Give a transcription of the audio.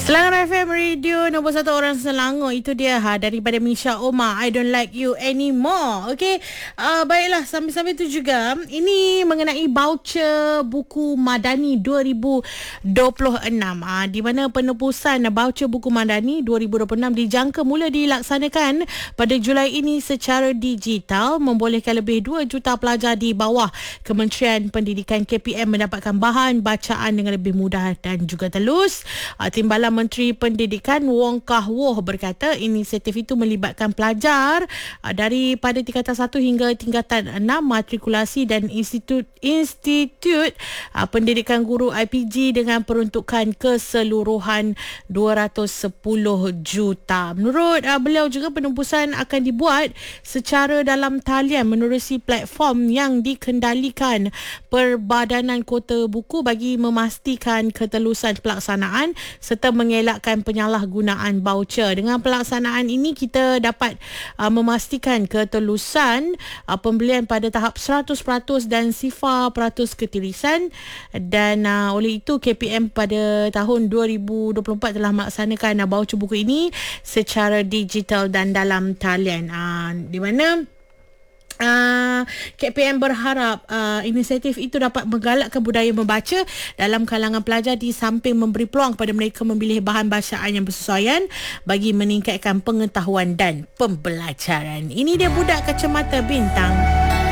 Selangor FM Radio nombor 1 orang Selangor. Itu dia daripada Misha Omar, I Don't Like You Anymore. Okey, baiklah, sambil-sambil tu juga ini mengenai voucher buku Madani 2026, di mana penebusan voucher buku Madani 2026 dijangka mula dilaksanakan pada Julai ini secara digital, membolehkan lebih 2 juta pelajar di bawah Kementerian Pendidikan KPM mendapatkan bahan bacaan dengan lebih mudah dan juga telus. Timbalan Menteri Pendidikan Wong Kah Woh berkata inisiatif itu melibatkan pelajar daripada tingkatan 1 hingga tingkatan 6 matrikulasi dan institut pendidikan guru IPG dengan peruntukan keseluruhan 210 juta. Menurut beliau juga penembusan akan dibuat secara dalam talian menerusi platform yang dikendalikan Perbadanan Kota Buku bagi memastikan ketelusan pelaksanaan serta mengelakkan penyalahgunaan voucher. Dengan pelaksanaan ini kita dapat memastikan ketelusan pembelian pada tahap 100% dan sifar peratus ketirisan, dan oleh itu KPM pada tahun 2024 telah melaksanakan voucher buku ini secara digital dan dalam talian, di mana KPM berharap inisiatif itu dapat menggalakkan budaya membaca dalam kalangan pelajar di samping memberi peluang kepada mereka memilih bahan bacaan yang bersesuaian bagi meningkatkan pengetahuan dan pembelajaran. Ini dia Budak Kacamata Bintang.